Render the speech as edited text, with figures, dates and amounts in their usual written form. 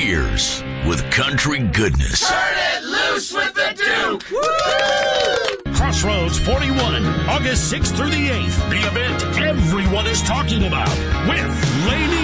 years with country goodness. Turn it loose with the Duke! Woo! Crossroads 41, August 6th through the 8th. The event everyone is talking about with Lady